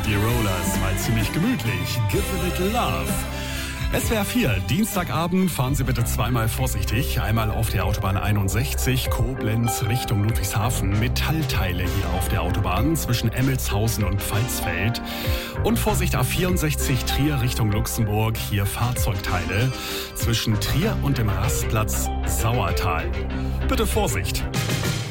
die Rollers mal ziemlich gemütlich. Give it love. SWR 4, Dienstagabend, fahren Sie bitte zweimal vorsichtig. Einmal auf der Autobahn 61, Koblenz Richtung Ludwigshafen. Metallteile hier auf der Autobahn zwischen Emmelshausen und Pfalzfeld. Und Vorsicht A64, Trier Richtung Luxemburg. Hier Fahrzeugteile zwischen Trier und dem Rastplatz Sauertal. Bitte Vorsicht.